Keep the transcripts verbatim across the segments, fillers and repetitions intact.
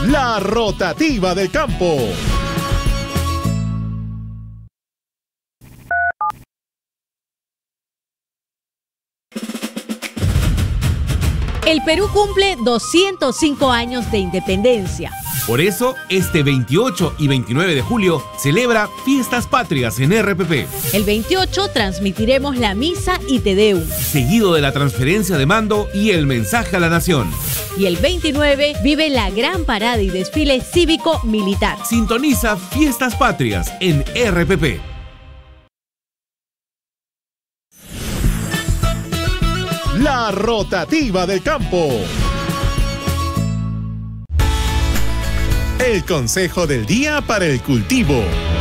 La rotativa del campo. El Perú cumple doscientos cinco años de independencia. Por eso, este veintiocho y veintinueve de julio celebra Fiestas Patrias en R P P. El veintiocho transmitiremos la misa y Te Deum, seguido de la transferencia de mando y el mensaje a la nación. Y el veintinueve vive la gran parada y desfile cívico-militar. Sintoniza Fiestas Patrias en R P P. La rotativa del campo. El consejo del día para el cultivo.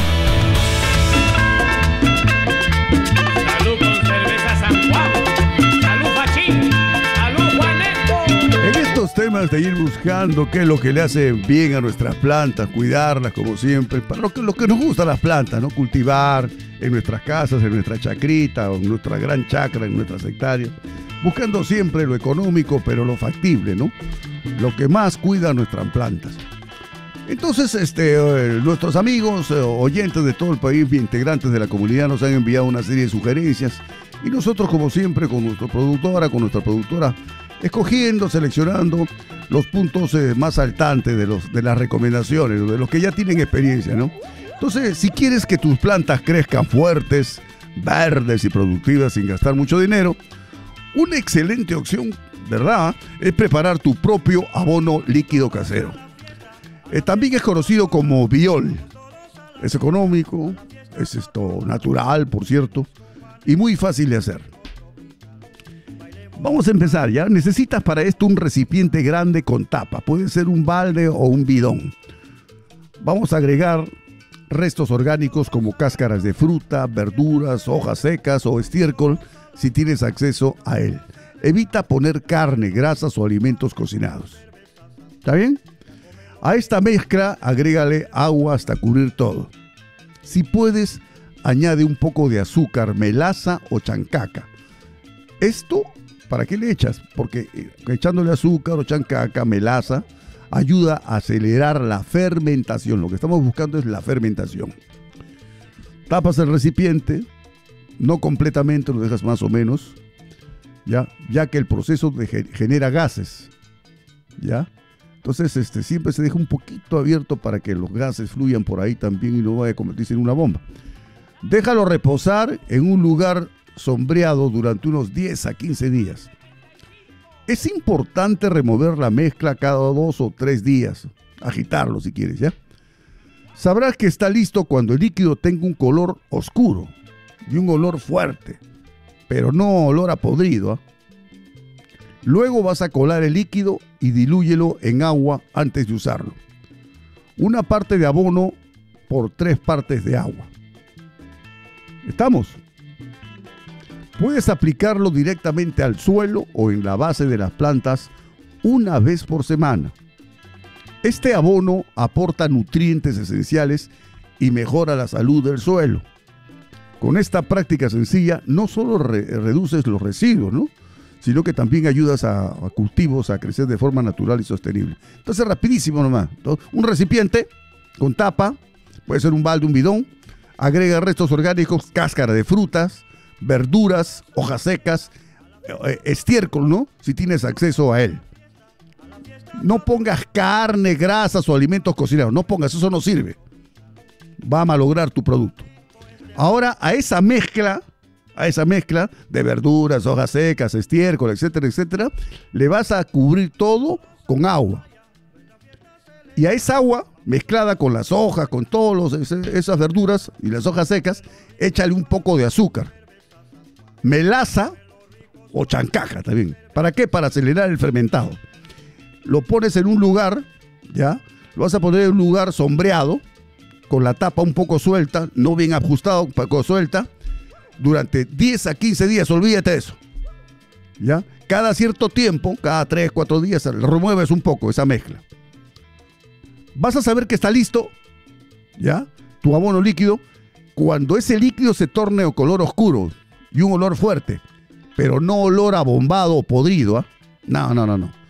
Salud con cerveza San Juan. Salud Pachín. Salud Juaneco. En estos temas de ir buscando qué es lo que le hace bien a nuestras plantas, cuidarlas como siempre, para lo que, lo que nos gusta las plantas, ¿no? Cultivar en nuestras casas, en nuestra chacrita o en nuestra gran chacra, en nuestras hectáreas, buscando siempre lo económico, pero lo factible, ¿no? Lo que más cuida a nuestras plantas. Entonces, este, eh, nuestros amigos, eh, oyentes de todo el país, integrantes de la comunidad, nos han enviado una serie de sugerencias y nosotros, como siempre, con nuestra productora, con nuestra productora, escogiendo, seleccionando los puntos eh, más saltantes de, los, de las recomendaciones, de los que ya tienen experiencia, ¿no? Entonces, si quieres que tus plantas crezcan fuertes, verdes y productivas sin gastar mucho dinero, una excelente opción, ¿verdad?, es preparar tu propio abono líquido casero. Eh, también es conocido como Biol. Es económico, es esto natural, por cierto, y muy fácil de hacer. Vamos a empezar, ¿ya? Necesitas para esto un recipiente grande con tapa. Puede ser un balde o un bidón. Vamos a agregar restos orgánicos como cáscaras de fruta, verduras, hojas secas o estiércol si tienes acceso a él. Evita poner carne, grasas o alimentos cocinados. ¿Está bien? A esta mezcla agrégale agua hasta cubrir todo. Si puedes, añade un poco de azúcar, melaza o chancaca. Esto, ¿para qué le echas? Porque echándole azúcar o chancaca, melaza, ayuda a acelerar la fermentación. Lo que estamos buscando es la fermentación. Tapas el recipiente, no completamente, lo dejas más o menos, ya, ya que el proceso de, genera gases, ¿ya? Entonces, este, siempre se deja un poquito abierto para que los gases fluyan por ahí también y no vaya a convertirse en una bomba. Déjalo reposar en un lugar sombreado durante unos diez a quince días. Es importante remover la mezcla cada dos o tres días. Agitarlo si quieres, ¿ya? Sabrás que está listo cuando el líquido tenga un color oscuro y un olor fuerte, pero no olor a podrido, ¿eh? Luego vas a colar el líquido y dilúyelo en agua antes de usarlo. Una parte de abono por tres partes de agua. ¿Estamos? Puedes aplicarlo directamente al suelo o en la base de las plantas una vez por semana. Este abono aporta nutrientes esenciales y mejora la salud del suelo. Con esta práctica sencilla no solo re- reduces los residuos, ¿no?, sino que también ayudas a, a cultivos a crecer de forma natural y sostenible. Entonces, rapidísimo nomás. Un recipiente con tapa, puede ser un balde, un bidón, agrega restos orgánicos, cáscara de frutas, verduras, hojas secas, estiércol, ¿no?, si tienes acceso a él. No pongas carne, grasas o alimentos cocinados. No pongas, eso no sirve. Va a malograr tu producto. Ahora, a esa mezcla, a esa mezcla de verduras, hojas secas, estiércol, etcétera, etcétera, le vas a cubrir todo con agua. Y a esa agua, mezclada con las hojas, con todas esas verduras y las hojas secas, échale un poco de azúcar, melaza o chancaca también. ¿Para qué? Para acelerar el fermentado. Lo pones en un lugar, ¿ya? Lo vas a poner en un lugar sombreado, con la tapa un poco suelta, no bien ajustado, un poco suelta, durante diez a quince días, olvídate de eso, ¿ya? Cada cierto tiempo, cada tres, cuatro días, remueves un poco esa mezcla. Vas a saber que está listo, ¿ya?, tu abono líquido, cuando ese líquido se torne de color oscuro y un olor fuerte, pero no olor a bombado o podrido, ¿eh? No, no, no, no.